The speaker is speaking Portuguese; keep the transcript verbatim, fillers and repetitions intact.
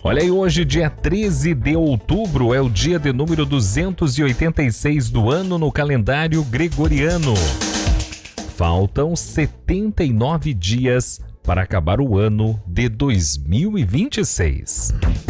Olha aí, hoje, dia treze de outubro, é o dia de número duzentos e oitenta e seis do ano no calendário gregoriano. Faltam setenta e nove dias para acabar o ano de dois mil e vinte e seis.